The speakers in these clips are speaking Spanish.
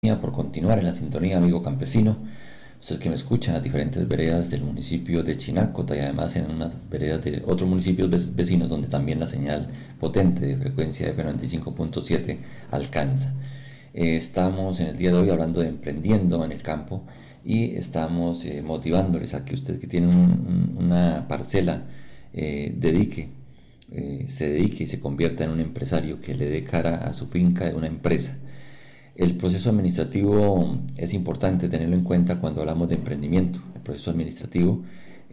Por continuar en la sintonía, amigo campesino. Ustedes que me escuchan en las diferentes veredas del municipio de Chinácota y además en unas veredas de otros municipios vecinos donde también la señal potente de frecuencia de F95.7 alcanza. Estamos en el día de hoy hablando de emprendiendo en el campo y estamos motivándoles a que usted que tiene una parcela se dedique y se convierta en un empresario que le dé cara a su finca de una empresa. El proceso administrativo es importante tenerlo en cuenta cuando hablamos de emprendimiento. El proceso administrativo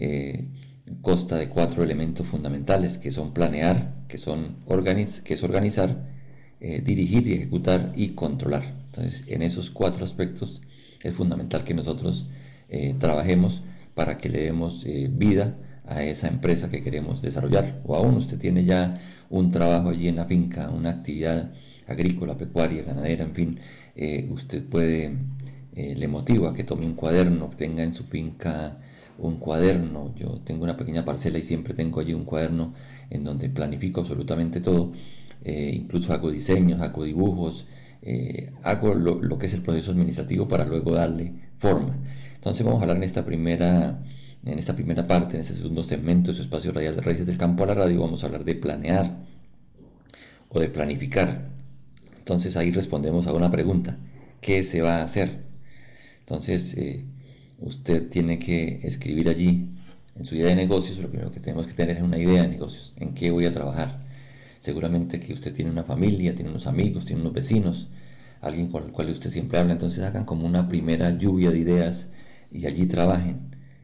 consta de 4 elementos fundamentales que son planear, que es organizar, dirigir y ejecutar y controlar. Entonces, en esos 4 aspectos es fundamental que nosotros trabajemos para que le demos vida a esa empresa que queremos desarrollar. O aún usted tiene ya un trabajo allí en la finca, una actividad agrícola, pecuaria, ganadera, en fin, usted puede, le motiva a que tome un cuaderno, tenga en su finca un cuaderno. Yo tengo una pequeña parcela y siempre tengo allí un cuaderno en donde planifico absolutamente todo, incluso hago diseños, hago dibujos, hago lo que es el proceso administrativo para luego darle forma. Entonces vamos a hablar en esta primera parte, en este segundo segmento de su espacio radial de Raíces del Campo a la Radio. Vamos a hablar de planear o de planificar. Entonces ahí respondemos a una pregunta: ¿qué se va a hacer? Entonces usted tiene que escribir allí en su idea de negocios. Lo primero que tenemos que tener es una idea de negocios. ¿En qué voy a trabajar? Seguramente que usted tiene una familia, tiene unos amigos, tiene unos vecinos, alguien con el cual usted siempre habla. Entonces hagan como una primera lluvia de ideas y allí trabajen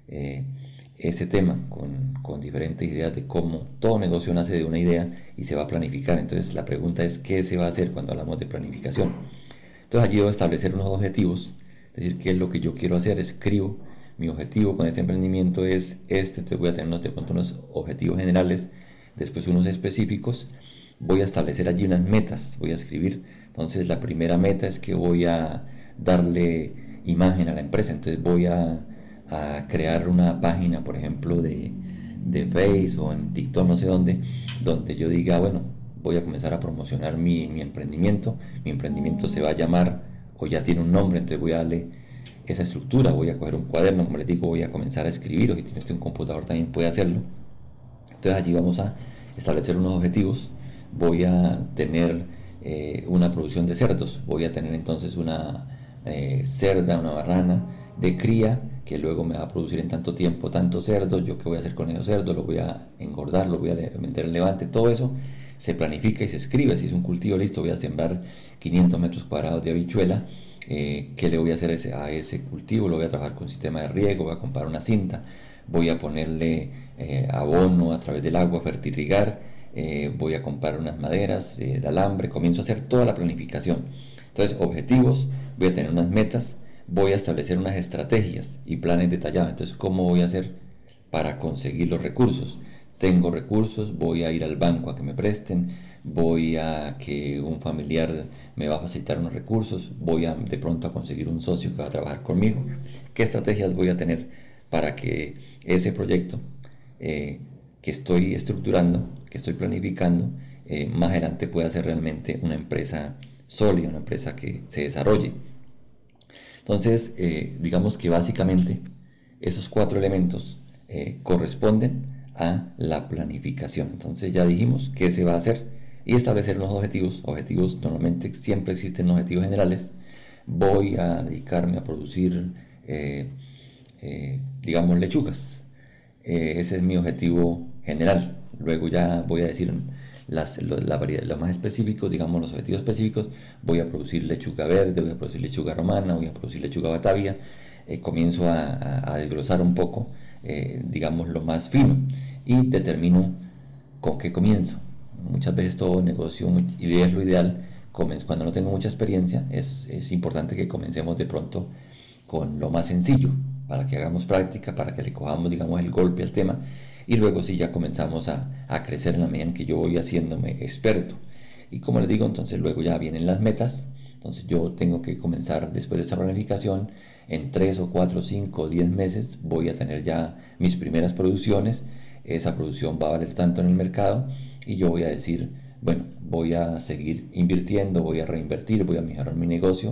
ese tema con diferentes ideas de cómo todo negocio nace de una idea y se va a planificar. Entonces la pregunta es: ¿qué se va a hacer cuando hablamos de planificación? Entonces allí debo establecer unos objetivos, es decir, qué es lo que yo quiero hacer. Escribo: mi objetivo con este emprendimiento es este. Entonces voy a tener unos objetivos generales, después unos específicos. Voy a establecer allí unas metas, voy a escribir. Entonces la primera meta es que voy a darle imagen a la empresa. Entonces voy a crear una página, por ejemplo, de Facebook o en TikTok, no sé dónde, donde yo diga, bueno, voy a comenzar a promocionar mi emprendimiento. Mi emprendimiento se va a llamar, o ya tiene un nombre, entonces voy a darle esa estructura. Voy a coger un cuaderno, como les digo, voy a comenzar a escribir, o si tiene usted un computador también puede hacerlo. Entonces allí vamos a establecer unos objetivos. Voy a tener una producción de cerdos. Voy a tener entonces una cerda, una barrana de cría, que luego me va a producir en tanto tiempo tantos cerdos. Yo qué voy a hacer con esos cerdos, los voy a engordar, los voy a meter en levante. Todo eso se planifica y se escribe. Si es un cultivo, listo, voy a sembrar 500 metros cuadrados de habichuela. ¿Qué le voy a hacer a ese cultivo? Lo voy a trabajar con sistema de riego, voy a comprar una cinta, voy a ponerle abono a través del agua, fertirrigar, voy a comprar unas maderas, el alambre. Comienzo a hacer toda la planificación. Entonces, objetivos, voy a tener unas metas, voy a establecer unas estrategias y planes detallados. Entonces, ¿cómo voy a hacer para conseguir los recursos? Tengo recursos, voy a ir al banco a que me presten, voy a que un familiar me va a facilitar unos recursos, voy a de pronto a conseguir un socio que va a trabajar conmigo. ¿Qué estrategias voy a tener para que ese proyecto que estoy estructurando, que estoy planificando, más adelante pueda ser realmente una empresa sólida, una empresa que se desarrolle? Entonces, digamos que básicamente esos 4 elementos corresponden a la planificación. Entonces ya dijimos qué se va a hacer y establecer unos objetivos. Objetivos, normalmente siempre existen objetivos generales. Voy a dedicarme a producir, digamos, lechugas. Ese es mi objetivo general. Luego ya voy a decir los más específicos, digamos los objetivos específicos. Voy a producir lechuga verde, voy a producir lechuga romana, voy a producir lechuga batavia. Comienzo a desglosar un poco, digamos, lo más fino, y determino con qué comienzo. Muchas veces todo negocio, y es lo ideal, cuando no tengo mucha experiencia, es importante que comencemos de pronto con lo más sencillo, para que hagamos práctica, para que le cojamos, digamos, el golpe al tema, y luego sí ya comenzamos a crecer en la medida en que yo voy haciéndome experto. Y como les digo, entonces luego ya vienen las metas. Entonces yo tengo que comenzar, después de esta planificación, en 3 o 4, 5 o 10 meses voy a tener ya mis primeras producciones. Esa producción va a valer tanto en el mercado y yo voy a decir, bueno, voy a seguir invirtiendo, voy a reinvertir, voy a mejorar mi negocio.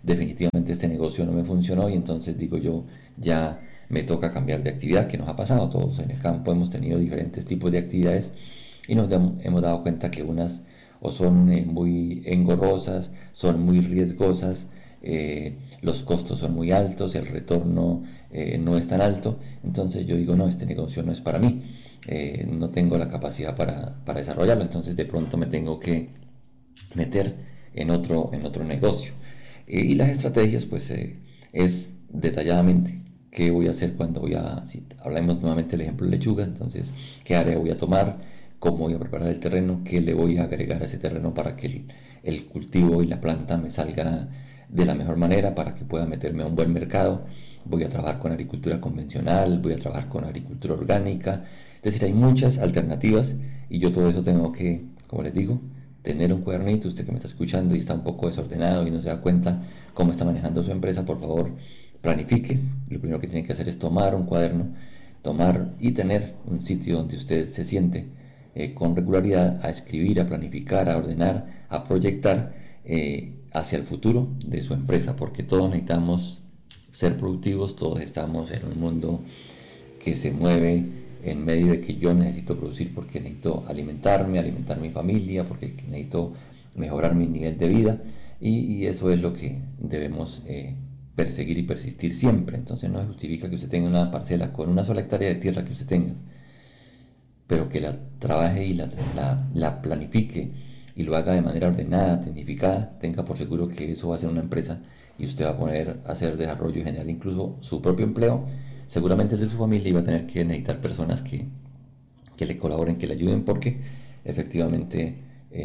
definitivamente este negocio no me funcionó y entonces digo yo, ya me toca cambiar de actividad, que nos ha pasado a todos en el campo. Hemos tenido diferentes tipos de actividades y hemos dado cuenta que unas o son muy engorrosas, son muy riesgosas, los costos son muy altos, el retorno no es tan alto. Entonces yo digo, no, este negocio no es para mí, no tengo la capacidad para desarrollarlo, entonces de pronto me tengo que meter en otro negocio. Y las estrategias pues es detalladamente qué voy a hacer cuando si hablamos nuevamente del ejemplo de lechuga, entonces qué área voy a tomar, cómo voy a preparar el terreno, qué le voy a agregar a ese terreno para que el cultivo y la planta me salga de la mejor manera, para que pueda meterme a un buen mercado. Voy a trabajar con agricultura convencional, voy a trabajar con agricultura orgánica, es decir, hay muchas alternativas y yo todo eso tengo que, como les digo, tener un cuadernito. Usted que me está escuchando y está un poco desordenado y no se da cuenta cómo está manejando su empresa, por favor, planifique. Lo primero que tiene que hacer es tomar un cuaderno, tomar y tener un sitio donde usted se siente con regularidad a escribir, a planificar, a ordenar, a proyectar hacia el futuro de su empresa, porque todos necesitamos ser productivos, todos estamos en un mundo que se mueve en medio de que yo necesito producir porque necesito alimentar mi familia, porque necesito mejorar mi nivel de vida, y eso es lo que debemos perseguir y persistir siempre. Entonces no se justifica que usted tenga una parcela con una sola hectárea de tierra que usted tenga, pero que la trabaje y la planifique y lo haga de manera ordenada, tecnificada. Tenga por seguro que eso va a ser una empresa y usted va a poder hacer desarrollo y generar incluso su propio empleo, seguramente el de su familia, y va a tener que necesitar personas que le colaboren, que le ayuden, porque efectivamente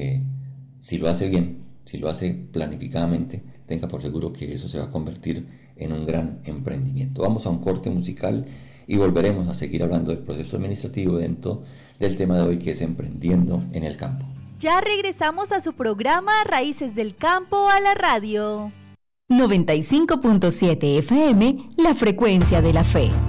si lo hace bien, si lo hace planificadamente, tenga por seguro que eso se va a convertir en un gran emprendimiento. Vamos a un corte musical y volveremos a seguir hablando del proceso administrativo dentro del tema de hoy, que es emprendiendo en el campo. Ya regresamos a su programa Raíces del Campo a la Radio. 95.7 FM, la frecuencia de la fe.